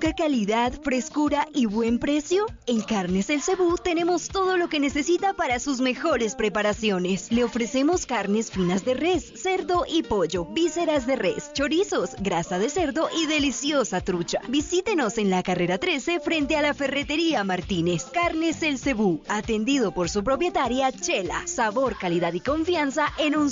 ¿Busca calidad, frescura y buen precio? En Carnes El Cebú tenemos todo lo que necesita para sus mejores preparaciones. Le ofrecemos carnes finas de res, cerdo y pollo, vísceras de res, chorizos, grasa de cerdo y deliciosa trucha. Visítenos en la carrera 13 frente a la Ferretería Martínez. Carnes El Cebú, atendido por su propietaria Chela. Sabor, calidad y confianza en un